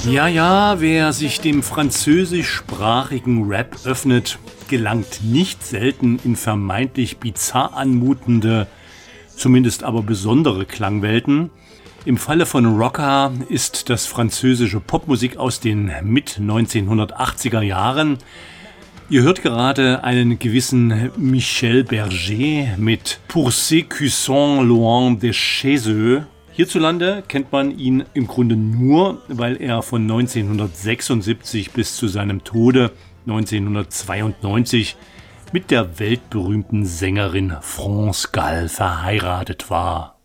Ja, ja, wer sich dem französischsprachigen Rap öffnet, gelangt nicht selten in vermeintlich bizarr anmutende, zumindest aber besondere Klangwelten. Im Falle von Rocka ist das französische Popmusik aus den Mit-1980er Jahren. Ihr hört gerade einen gewissen Michel Berger mit Pour ceux qui sont loin de chez eux. Hierzulande kennt man ihn im Grunde nur, weil er von 1976 bis zu seinem Tode 1992 mit der weltberühmten Sängerin France Gall verheiratet war.